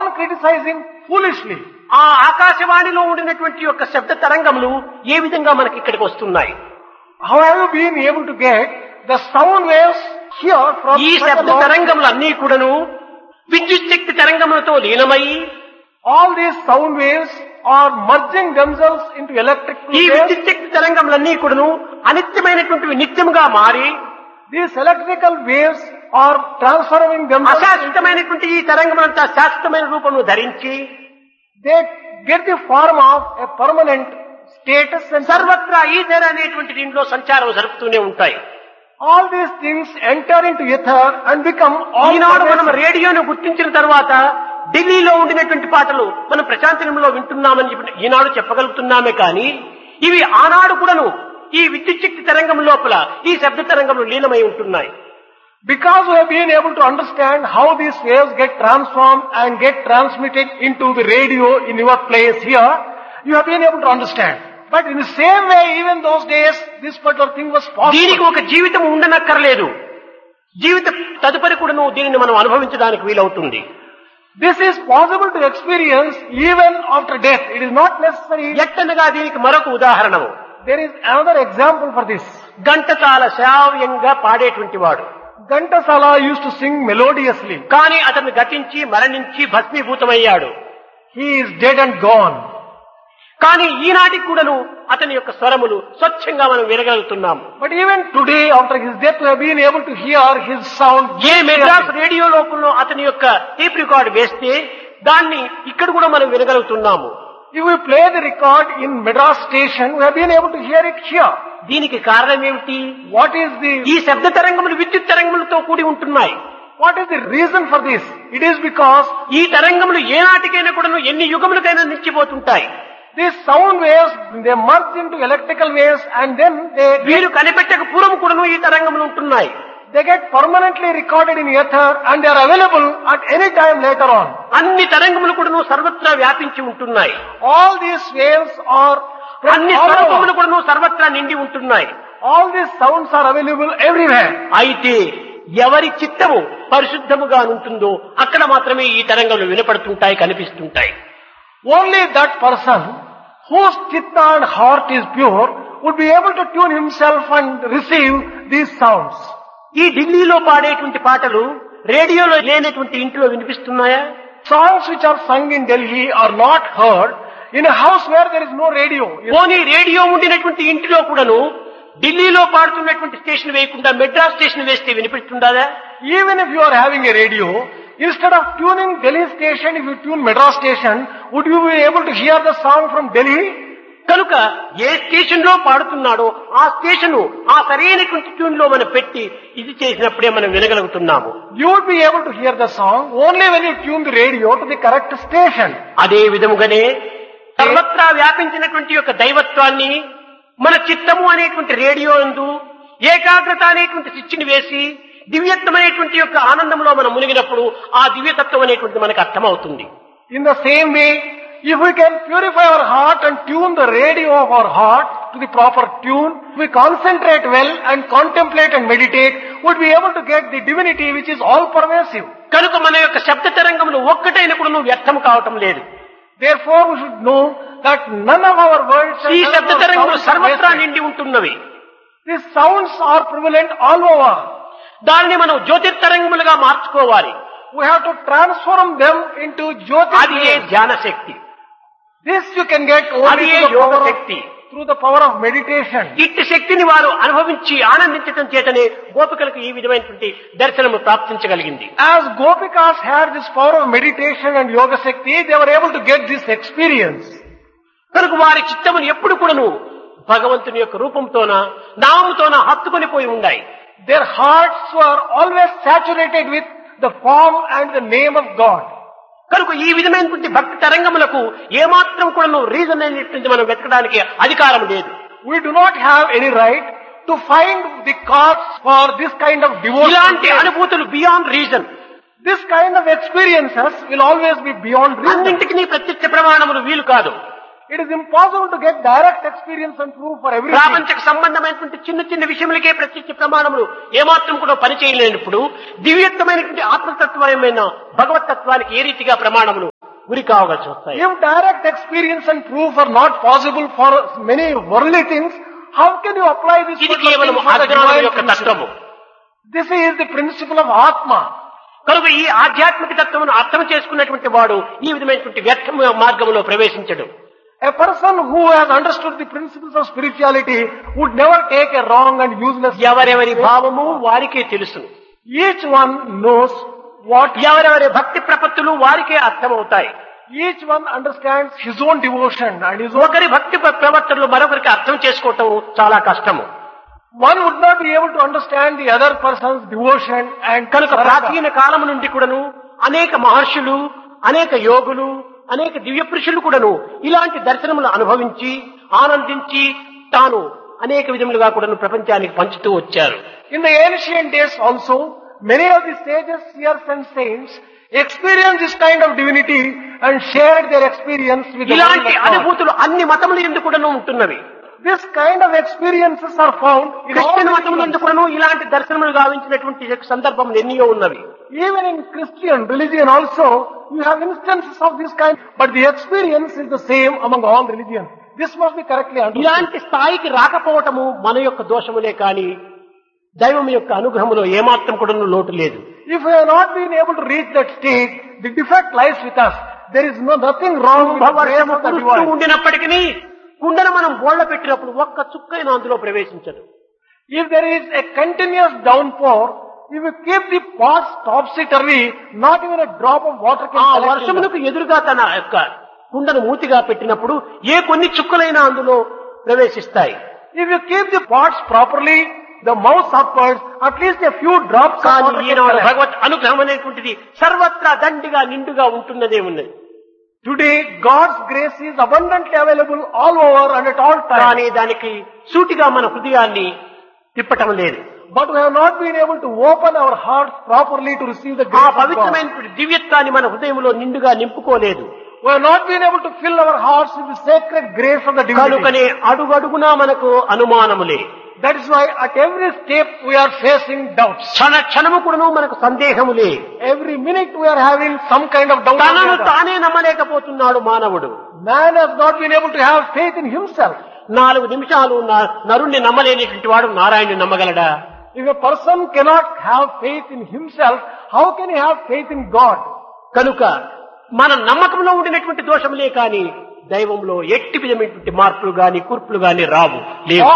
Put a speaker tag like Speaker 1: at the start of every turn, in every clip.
Speaker 1: criticizing foolishly.
Speaker 2: ఆ ఆకాశవాణిలో ఉండినటువంటి యొక్క శబ్ద తరంగములు ఏ విధంగా మనకి ఇక్కడికి వస్తున్నాయి?
Speaker 1: How have you been able to get the sound waves here from
Speaker 2: ఈ
Speaker 1: such a
Speaker 2: శబ్ద
Speaker 1: long
Speaker 2: తరంగములు అన్నీ కూడాను విద్యుత్ శక్తి తరంగములతో లీనమై
Speaker 1: all these sound waves are merging themselves into electric
Speaker 2: ఈ
Speaker 1: waves.
Speaker 2: విద్యుత్ శక్తి తరంగములన్నీ కూడాను అనిత్యమైనటువంటి నిత్యముగా మారి
Speaker 1: These electrical waves are transforming themselves.
Speaker 2: అశాశ్వతమైనటువంటి ఈ తరంగములంతా శాశ్వతమైన రూపమును ధరించి
Speaker 1: They get the form of a permanent status and
Speaker 2: సర్వత్రా ఈథర్ అనేటువంటి దీంట్లో సంచారం జరుపుతూనే ఉంటాయి.
Speaker 1: all these things enter into ether and become all
Speaker 2: ఈనాడు మనం
Speaker 1: pervasive.
Speaker 2: రేడియోను గుర్తించిన తర్వాత ఢిల్లీలో ఉండినటువంటి పాటలు మనం ప్రశాంతనంలో వింటున్నామని చెప్పి ఈనాడు చెప్పగలుగుతున్నామే కానీ ఇవి ఆనాడు కూడాను ఈ విద్యుత్ శక్తి తరంగం లోపల ఈ శబ్ద తరంగంలో లీనమై ఉంటున్నాయి.
Speaker 1: Because we have been able to understand how these waves get transformed and get transmitted into the radio in your place here, you have been able to understand. But in the same way, even those days, this particular thing was
Speaker 2: దీనికి
Speaker 1: possible.
Speaker 2: ఒక జీవితం ఉండనక్కర్లేదు. జీవిత తదుపరి కూడాను దీనిని మనం అనుభవించడానికి వీలవుతుంది.
Speaker 1: This is possible to experience even after death. It is not necessary.
Speaker 2: ఎట్టనగా దీనికి మరొక ఉదాహరణము.
Speaker 1: There is another example for this.
Speaker 2: Ghantasala శ్రావ్యంగా పాడేటువంటి వాడు.
Speaker 1: Ghantasala used to sing melodiously.
Speaker 2: కానీ అతను గతించి మరణించి భస్మీభూతమయ్యాడు.
Speaker 1: He is dead and gone.
Speaker 2: కానీ ఈనాటికి కూడాను అతని యొక్క స్వరములు స్వచ్ఛంగా మనం వినగలుగుతున్నాము.
Speaker 1: But even today, after his death, we have been able to hear his sound.
Speaker 2: A Madras radio లోపల అతని యొక్క టేప్ రికార్డ్ వేస్తే దాన్ని ఇక్కడ కూడా మనం వినగలుగుతున్నాము.
Speaker 1: If we play the record in Madras station, we have been able to hear it here.
Speaker 2: దీనికి కారణం ఏమిటి?
Speaker 1: What is
Speaker 2: ఈ శబ్ద తరంగములు విద్యుత్ తరంగములతో కూడి ఉంటున్నాయి.
Speaker 1: the reason for this? It is because
Speaker 2: ఈ తరంగములు ఏనాటికైనా కూడాను ఎన్ని యుగములకైనా నిలిచిపోతుంటాయి.
Speaker 1: these sound waves, they merge into electrical waves and then
Speaker 2: వీరు కనిపెట్టక పూర్వం కూడాను ఈ తరంగములు ఉంటున్నాయి.
Speaker 1: they get permanently recorded in ether and they are available at any time later on.
Speaker 2: అన్ని తరంగములు కూడాను సర్వత్రా వ్యాపించి ఉంటున్నాయి.
Speaker 1: All these waves are
Speaker 2: అన్ని
Speaker 1: all over.
Speaker 2: స్వరూపములు కూడాను సర్వత్రా నిండి ఉంటున్నాయి.
Speaker 1: All these sounds are available everywhere.
Speaker 2: అయితే ఎవరి చిత్తము పరిశుద్ధముగా ఉంటుందో అక్కడ మాత్రమే ఈ తరంగములు వినపడుతుంటాయి, కనిపిస్తుంటాయి.
Speaker 1: Only that person whose chitta and heart is pure would be able to tune himself and receive these sounds.
Speaker 2: ఈ ఢిల్లీలో పాడేటువంటి పాటలు రేడియోలో లేనటువంటి ఇంట్లో వినిపిస్తున్నాయా?
Speaker 1: Songs which are sung in Delhi are not heard in a house where there is no radio.
Speaker 2: పోనీ radio ఉండినటువంటి ఇంటిలో కూడాను ఢిల్లీలో పాడుతున్నటువంటి స్టేషన్ వేయకుండా మెడ్రాస్ స్టేషన్ వేస్తే వినిపిస్తుందా?
Speaker 1: Even if you are having a radio, instead of tuning Delhi station, if you tune Madras station, would you be able to hear the song from Delhi?
Speaker 2: కనుక ఏ station లో పాడుతున్నాడో ఆ స్టేషన్ ఆ సరైనటువంటి tune లో మనం పెట్టి ఇది చేసినప్పుడే మనం వినగలుగుతున్నాము.
Speaker 1: You would be able to hear the song only when you tune the radio to the correct station.
Speaker 2: అదే విధముగానే సర్వత్రా వ్యాపించినటువంటి యొక్క దైవత్వాన్ని మన చిత్తము అనేటువంటి రేడియో యందు ఏకాగ్రత అనేటువంటి స్విచ్ని వేసి దివ్యత్వమైనటువంటి యొక్క ఆనందంలో మనం మునిగినప్పుడు ఆ దివ్యతత్వం అనేటువంటి మనకు అర్థమవుతుంది.
Speaker 1: In the same way, if we can purify our heart and tune the radio of our heart to the proper tune, we concentrate well and contemplate and meditate, would be able to get the divinity which is all pervasive.
Speaker 2: కనుక మన యొక్క శబ్ద తరంగములు ఒక్కటైన కూడా వ్యర్థం కావటం లేదు.
Speaker 1: Therefore, we should know that none of our words and
Speaker 2: ఈ
Speaker 1: none of
Speaker 2: శబ్ద
Speaker 1: our
Speaker 2: తరంగములు
Speaker 1: sounds are
Speaker 2: సర్వత్రా
Speaker 1: wasted.
Speaker 2: నిండి ఉంటున్నవి.
Speaker 1: These sounds are prevalent all over.
Speaker 2: దాన్ని మనం జ్యోతిర్తరంగములుగా మార్చుకోవాలి.
Speaker 1: We have to transform them into
Speaker 2: అది ఏ
Speaker 1: Jyoti.
Speaker 2: ధ్యాన శక్తి,
Speaker 1: This you can get
Speaker 2: అది
Speaker 1: only
Speaker 2: A
Speaker 1: through the
Speaker 2: yoga
Speaker 1: power of-
Speaker 2: Shakti.
Speaker 1: through the power of meditation.
Speaker 2: ఇట్టి శక్తిని వారు అనుభవించి ఆనందించటం చేతనే గోపికలకు ఈ విధమైనటువంటి దర్శనము ప్రాప్తించగలిగింది.
Speaker 1: As Gopikas had this power of meditation and yoga shakti, they were able to get this experience.
Speaker 2: కనుక వారి చిత్తమును ఎప్పుడు కూడాను భగవంతుని యొక్క రూపంతోన నామముతోన హత్తుకొని పోయి ఉన్నాయి.
Speaker 1: Their hearts were always saturated with the form and the name of God.
Speaker 2: కనుక ఈ విధమైనటువంటి భక్తి తరంగములకు ఏమాత్రం కూడాను రీజన్ అనేటువంటి మనం వెతకడానికి అధికారం లేదు.
Speaker 1: We do not have any right to find the cause for this kind of
Speaker 2: ఇలాంటి
Speaker 1: devotion.
Speaker 2: అనుభూతులు beyond reason.
Speaker 1: This kind of experiences will always be beyond reason.
Speaker 2: అన్నింటికి ప్రత్యక్ష ప్రమాణములు వీలు కాదు.
Speaker 1: It is impossible to get direct experience and proof for everything.
Speaker 2: ప్రాపంచిక సంబంధమైనటువంటి చిన్న చిన్న విషయములకే ప్రత్యక్ష ప్రమాణములు ఏమాత్రం కూడా పనిచేయలేనప్పుడు దివ్యత్వమైనటువంటి ఆత్మతత్వమైన భగవతత్వానికి ఏ రీతిగా ప్రమాణములు గురి కావలసి వస్తాయి.
Speaker 1: If direct experience and proof are not possible for many worldly things, how can you apply this
Speaker 2: ఇది
Speaker 1: particular
Speaker 2: కేవలం
Speaker 1: thing for the
Speaker 2: అజ్ఞానం
Speaker 1: divine
Speaker 2: యొక్క
Speaker 1: principle?
Speaker 2: తత్వము.
Speaker 1: This is the principle of Atma.
Speaker 2: కనుక ఈ ఆధ్యాత్మిక తత్వమును అర్థం చేసుకున్నటువంటి వాడు ఈ విధమైనటువంటి వ్యర్థ మార్గంలో ప్రవేశించడు.
Speaker 1: A person who has understood the principles of spirituality would never take a wrong and useless
Speaker 2: ఎవరెవరి
Speaker 1: step.
Speaker 2: భావము వారికే తెలుసు.
Speaker 1: Each one knows what,
Speaker 2: ఎవరెవరి భక్తి ప్రపత్తులు వారికే అర్థమవుతాయి.
Speaker 1: each one understands his own devotion and his own.
Speaker 2: ఒకరి భక్తి ప్రవర్తనలు మరొకరికి అర్థం చేసుకోవటం చాలా కష్టము.
Speaker 1: One would not be able to understand the other person's devotion and
Speaker 2: కనుక
Speaker 1: surrender.
Speaker 2: ప్రాచీన కాలము నుండి కూడాను అనేక మహర్షులు, అనేక యోగులు, అనేక దివ్య పురుషులు కూడాను ఇలాంటి దర్శనములు అనుభవించి ఆనందించి తాను అనేక విధములుగా కూడాను ప్రపంచానికి పంచుతూ వచ్చారు.
Speaker 1: In the ancient days also, many of the sages, seers and saints experienced this kind of divinity and shared their experience with the world
Speaker 2: ఇలాంటి
Speaker 1: of God.
Speaker 2: అనుభూతులు అన్ని మతములు ఎందుకు కూడాను ఉంటున్నవి.
Speaker 1: This kind of experiences are found in all
Speaker 2: Christian మతములు
Speaker 1: religions.
Speaker 2: ఎందుకు కూడాను ఇలాంటి దర్శనములు గావించినటువంటి సందర్భములు ఎన్నో ఉన్నవి.
Speaker 1: Even in Christian religion also, you have instances of this kind, but the experience is the same among all religions. This must be correctly understood.
Speaker 2: ఇలాంటి స్థాయికి రాకపోవటము మన యొక్క దోషములే కాని దైవం యొక్క అనుగ్రహములో ఏమాత్రం కూడా లోటు లేదు.
Speaker 1: If we have not been able to reach that state, the defect lies with us. There is nothing wrong with the grace
Speaker 2: వర్షము
Speaker 1: of the
Speaker 2: కురుస్తూ
Speaker 1: divine.
Speaker 2: ఉండినప్పటికీ కుండను మనం బోళ్ల పెట్టినప్పుడు ఒక్క చుక్కైన అందులో ప్రవేశించదు.
Speaker 1: If there is a continuous downpour, if you keep the pots topsy-turvy, not even a drop of water can
Speaker 2: ఆ
Speaker 1: collect in them.
Speaker 2: వర్షమునకు ఎదురుగా తన యొక్క కుండను మూతిగా పెట్టినప్పుడు ఏ కొన్ని చుక్కలైనా అందులో ప్రవేశిస్తాయి.
Speaker 1: If you keep the pots properly, the mouth upwards, at least a few drops of
Speaker 2: కానీ
Speaker 1: water can
Speaker 2: ఈనాడు
Speaker 1: collect.
Speaker 2: భగవత్ అనుగ్రహం అనేటువంటిది సర్వత్రా దండిగా నిండుగా ఉంటున్నదే ఉన్నది.
Speaker 1: Today, God's grace is abundantly available all over and at all times.
Speaker 2: కానీ దానికి సూటిగా మన హృదయాన్ని తిప్పటం లేదు.
Speaker 1: But we have not been able to open our hearts properly to receive the
Speaker 2: ఆ
Speaker 1: grace of God.
Speaker 2: పవిత్రమైనటువంటి దివ్యత్వాన్ని మన హృదయంలో నిండుగా నింపుకోలేదు.
Speaker 1: We have not been able to fill our hearts with the sacred grace of the divinity.
Speaker 2: కనుకనే అడుగడుగునా మనకు అనుమానములే.
Speaker 1: That is why at every step we are facing doubts.
Speaker 2: క్షణ క్షణము కూడాను మనకు సందేహములే.
Speaker 1: Every minute we are having some kind of doubt.
Speaker 2: తనను తానే నమ్మలేకపోతున్నాడు మానవుడు.
Speaker 1: Man has not been able to have faith in himself.
Speaker 2: 4 నిమిషాలు నరుణ్ణి నమ్మలేనిటువంటి వాడు నారాయణుని నమ్మగలడా?
Speaker 1: If a person cannot have faith in himself, how can he have faith in God?
Speaker 2: కనుక మన నమ్మకంలో ఉండినటువంటి దోషములే కాని దైవంలో ఎట్టి విధమైనటువంటి మార్పులు గాని కూర్పులు గాని రావు లేవు.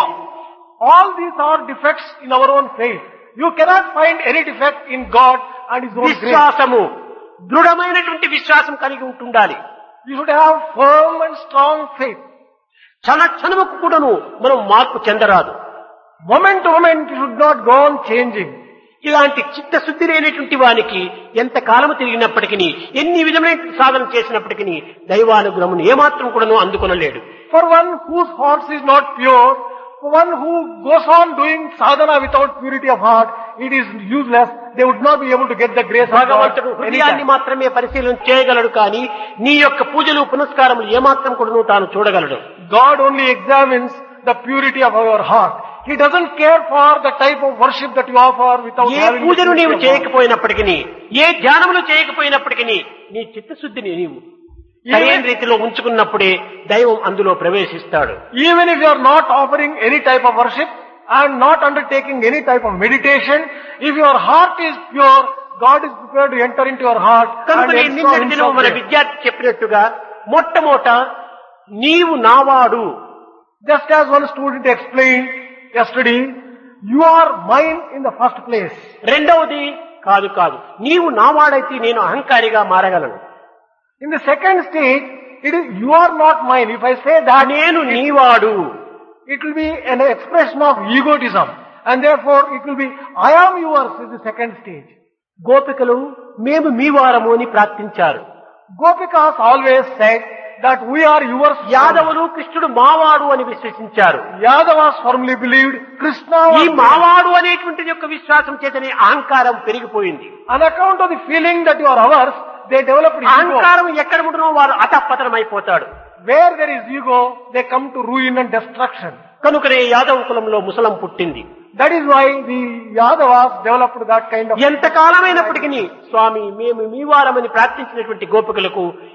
Speaker 1: All these are defects in our own faith. You cannot find any defect in God and His own grace.
Speaker 2: విశ్వాసము దృఢమైనటువంటి విశ్వాసం కలిగి ఉంటుండాలి.
Speaker 1: You should have firm and strong faith.
Speaker 2: క్షణ క్షణముకు కూడాను మనం మార్పు చెందరాదు.
Speaker 1: Moment to moment you should not go on changing.
Speaker 2: ఇలాంటి చిత్తశుద్ధి లేనటువంటి వానికి ఎంత కాలము తిరిగినప్పటికీ ఎన్ని విధమైన సాధన చేసినప్పటికీ దైవానుగ్రహమును ఏమాత్రం కూడాను అందుకొనలేడు.
Speaker 1: For one whose heart is not pure, for one who goes on doing sadhana without purity of heart, it is useless. They would not be able to get the grace of God.
Speaker 2: భగవంతుడు హృదయాన్ని
Speaker 1: anytime.
Speaker 2: మాత్రమే పరిశీలన చేయగలడు కానీ నీ యొక్క పూజలు పునస్కారములు ఏమాత్రం కూడాను తాను చూడగలడు.
Speaker 1: God only examines the purity of our heart. He doesn't care for the type of worship that you offer without
Speaker 2: A
Speaker 1: having the
Speaker 2: పూజను
Speaker 1: purity
Speaker 2: నీవు
Speaker 1: of heart.
Speaker 2: చేయకపోయినప్పటికీ ఏ ధ్యానములు చేయకపోయినప్పటికీ నీ చిత్తశుద్ధిని నీవు సరైన రీతిలో ఉంచుకున్నప్పుడే దైవం అందులో ప్రవేశిస్తాడు.
Speaker 1: Even if you are not offering any type of worship and not undertaking any type of meditation, if your heart is pure, God is prepared to enter into your heart
Speaker 2: కనుక
Speaker 1: and
Speaker 2: నిన్నటి
Speaker 1: install
Speaker 2: దినం మన
Speaker 1: himself there.
Speaker 2: విద్యార్థి చెప్పినట్టుగా మొట్టమొదట నీవు నావాడు.
Speaker 1: Just as one student explained yesterday, you are mine in the first place.
Speaker 2: రెండవది కాదు నీవు నావాడైతే నేను అహంకారిగా మారగలను.
Speaker 1: In the second stage, it is you are not mine. If I say that,
Speaker 2: నేను నీవాడు.
Speaker 1: it will be an expression of egotism, and therefore it will be I am yours is the second stage.
Speaker 2: గోపికలు మేము మీ వారము అని ప్రార్థించారు.
Speaker 1: Gopikas always said that we are yours.
Speaker 2: యాదవులు కృష్ణుడు మావాడు అని విశ్వసించారు.
Speaker 1: Yadavas firmly believed Krishna
Speaker 2: ఈ
Speaker 1: was
Speaker 2: మావాడు అనేటువంటి యొక్క విశ్వాసం చేతనే అహంకారం పెరిగిపోయింది.
Speaker 1: on account of the feeling that you are ours, they developed ego.
Speaker 2: అహంకారం ఎక్కడ ఉంటున్నో వారు అతపతనం అయిపోతాడు.
Speaker 1: Where there is ego, they come to ruin and destruction.
Speaker 2: కనుకనే యాదవ కులంలో ముసలం పుట్టింది.
Speaker 1: That is why the Yadavas developed that kind of.
Speaker 2: ఎంతకాలమైనప్పటికీ స్వామి మేము మీ వారమని ప్రార్థించినటువంటి గోపికలకు